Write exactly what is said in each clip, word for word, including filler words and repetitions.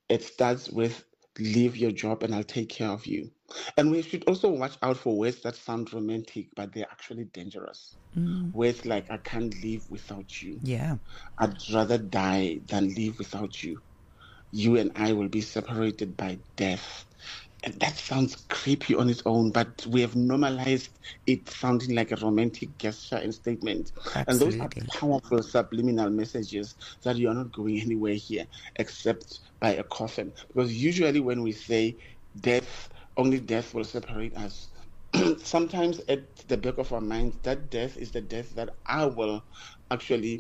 It starts with leave your job and I'll take care of you. And we should also watch out for words that sound romantic, but they're actually dangerous. Mm. Words like I can't live without you. Yeah. I'd rather die than live without you. You and I will be separated by death. And that sounds creepy on its own, but we have normalized it sounding like a romantic gesture and statement. And those are Absolutely. powerful subliminal messages that you're not going anywhere here except by a coffin. Because usually when we say death, only death will separate us, sometimes at the back of our minds, that death is the death that I will actually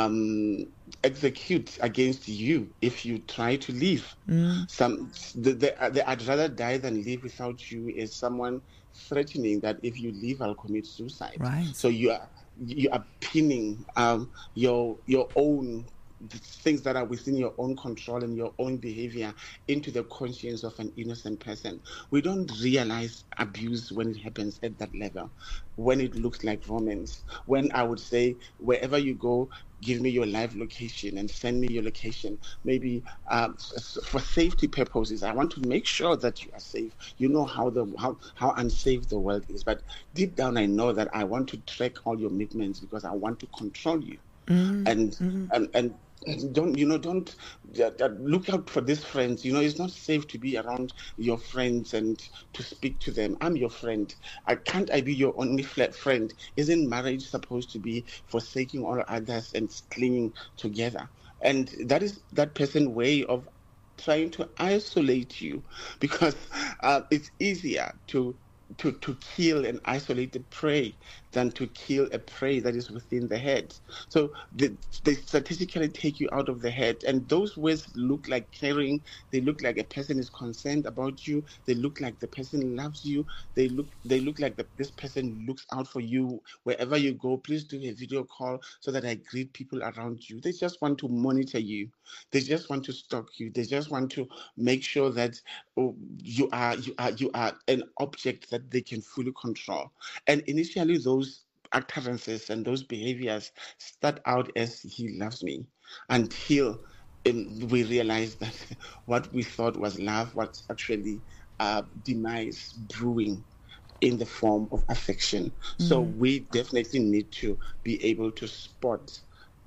um, execute against you if you try to leave. Mm. Some the, the, the I'd rather die than live without you is someone threatening that if you leave, I'll commit suicide. Right. So you are you are pinning um, your your own the things that are within your own control and your own behavior into the conscience of an innocent person. We don't realize abuse when it happens at that level, when it looks like romance. When I would say, wherever you go, give me your live location and send me your location. Maybe um, for safety purposes, I want to make sure that you are safe. You know how the how, how unsafe the world is, but deep down, I know that I want to track all your movements because I want to control you. Mm. And Mm. and and don't you know don't uh, uh, look out for these friends. You know it's not safe to be around your friends and to speak to them. I'm your friend. I can't I be your only flat friend? Isn't marriage supposed to be forsaking all others and clinging together? And that is that person's way of trying to isolate you, because uh, it's easier to to to kill an isolated prey than to kill a prey that is within the head. So they, they strategically take you out of the head, and those words look like caring. They look like a person is concerned about you. They look like the person loves you. They look they look like the, this person looks out for you wherever you go. Please do a video call so that I greet people around you. They just want to monitor you. They just want to stalk you. They just want to make sure that oh, you are you are you are an object that they can fully control. And initially, those utterances and those behaviors start out as he loves me, until um, we realize that what we thought was love was actually uh, demise brewing in the form of affection. So Mm. we definitely need to be able to spot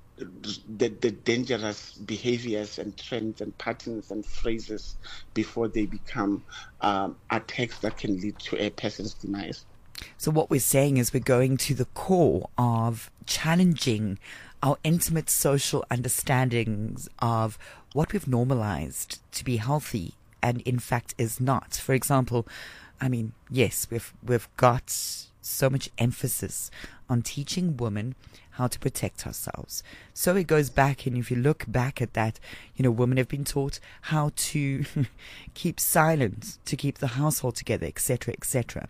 the, the dangerous behaviors and trends and patterns and phrases before they become um, attacks that can lead to a person's demise. So what we're saying is we're going to the core of challenging our intimate social understandings of what we've normalized to be healthy and in fact is not. For example, I mean, yes, we've we've got so much emphasis on teaching women how to protect ourselves. So it goes back, and if you look back at that, you know, women have been taught how to keep silent, to keep the household together, et cetera, et cetera.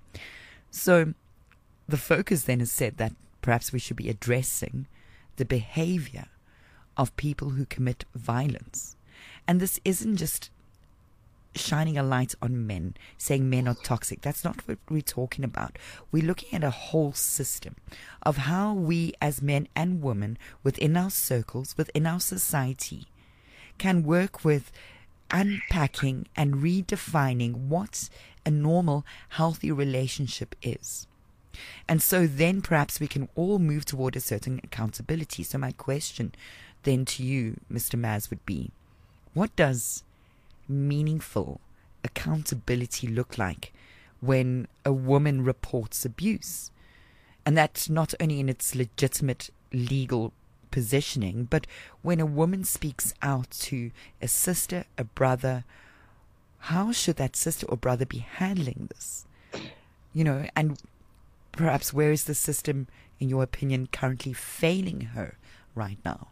So the focus then is said that perhaps we should be addressing the behavior of people who commit violence. And this isn't just shining a light on men, saying men are toxic. That's not what we're talking about. We're looking at a whole system of how we as men and women within our circles, within our society, can work with unpacking and redefining what a normal, healthy relationship is. And so then perhaps we can all move toward a certain accountability. So my question then to you, Mister Maz, would be, what does meaningful accountability look like when a woman reports abuse? And that's not only in its legitimate legal positioning, but when a woman speaks out to a sister, a brother, how should that sister or brother be handling this? You know, and perhaps where is the system, in your opinion, currently failing her right now?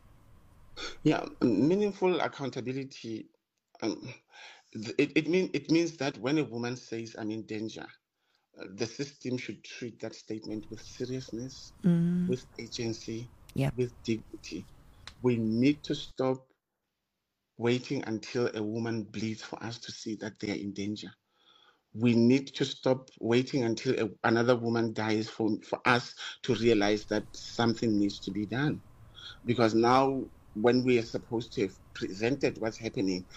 Yeah, meaningful accountability. Um, it, it, mean, it means that when a woman says, I'm in danger, uh, the system should treat that statement with seriousness, Mm, with agency, yeah. with dignity. We need to stop waiting until a woman bleeds for us to see that they are in danger. We need to stop waiting until a, another woman dies for, for us to realize that something needs to be done. Because now, when we are supposed to have presented what's happening,